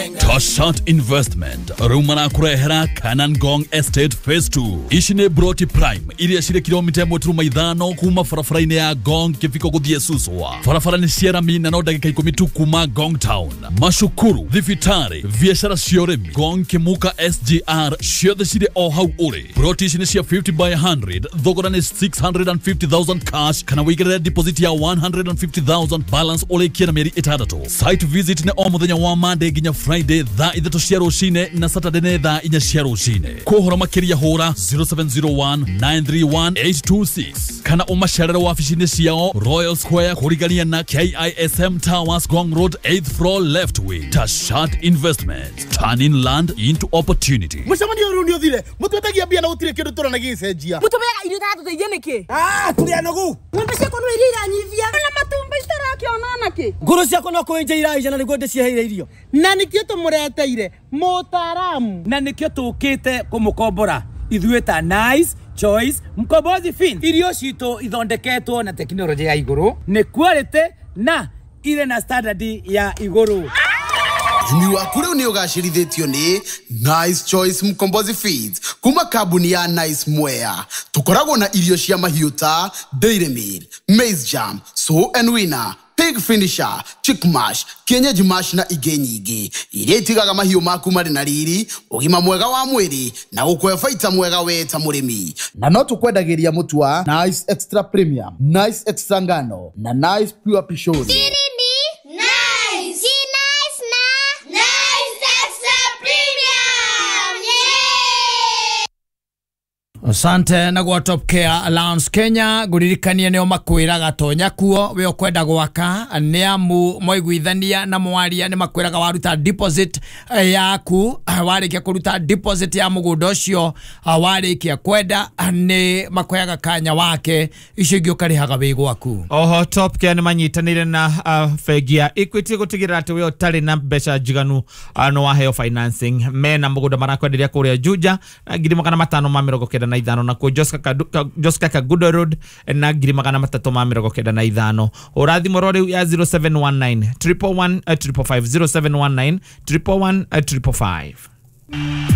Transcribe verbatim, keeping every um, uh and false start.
Tashat Investment rumana kurehera Canaan Gong Estate Phase two ishine Broti Prime ili ashire kilomita moja maidhano kuma farafaraine ya Gong kifiko kuthie Suswa farafarani Sierra Mina no dakika ikumi tu kuma Gong Town mashukuru thifitari biashara shioremi Gong kimuka S G R shiothe shire o hau ure Broti ishine shia fifty by one hundred thogora ni six hundred fifty thousand cash kana wigere deposit ya one hundred fifty thousand balance ole kiana meri etadato site visit ne o muthenya wa Monday ginya Friday tha ithato cia rucine na Saturday ne tha inya cia rucine kuhora makiria hura zero seven zero one nine three one eight two six kana umasharara wa ofisine ciao Royal Square kurigania na K I S M Towers Gong Road eighth floor left wing. Tashat Investment, turning land into opportunity. Mushamani yorundi othire mutwetagia bia na utire kindu turana gicenjia mutubega irio tatu teithie niki ah tulia nogu ngombe ciako no irira nyivia na matumba itarakiona naki nguru ciako no kuinja iraija na niguo ndiciheire irio na nikio tumureteire mutaramu na nikio tukite kumukombora ithueta Nice Choice Mkombozi Fin irio cito ithondeketwo na teknolojia ya iguru ni quality na ile na standard ya iguru. Ni wakure uni ugashirithitio ni Nice Choice Mkombozi Feeds kuma kabuni ya Nice Mwea tukoragwo na irio cia mahiu ta Dairy Meal, Maize Jam, So and Winner, Pig Finisher, Chick Mash, Kienyeji Mash na ingĩ nyingĩ iria itigaga mahiũ maku marĩ na riri ũgima mwega wa mwĩrĩ na gũkũhe baita mwega we ta mũrĩmi na no tukwendagĩria mũtu wa Nice Extra Premium, Nice Extra Ngano na Nice Pure Pishori. Asante na gwa Top Care Allowance Kenya guririkania neo makwiraga tonya kuo we okwenda gwaka ni amu moiguithania na mwaria ni makwiraga waruta deposit yaku warikia kuruta deposit ya mugundo ucio warikia kwenda ni makwayaga kanya wake icio ingĩ ukarihaga wi gwaku. Oho Top Care ni manyitanire na uh, fegia Equity gutigira ati we otari na mbeca njiganu uh, no waheo financing mena mugundo marakwenderia kuria Juja na ngiri magana matano ma mirongo kenda na ithano na ku Joska Joska Kagudo Road na ngiri magana matatu ma mirongo kenda na ithano urathimo rori ya zero seven one nine one one one five five zero seven one nine one one one five five.